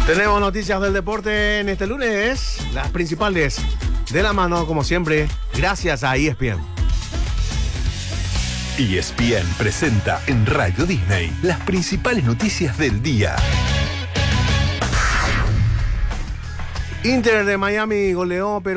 Tenemos noticias del deporte en este lunes, las principales de la mano, como siempre, gracias a ESPN. ESPN presenta en Radio Disney las principales noticias del día. Inter de Miami goleó, pero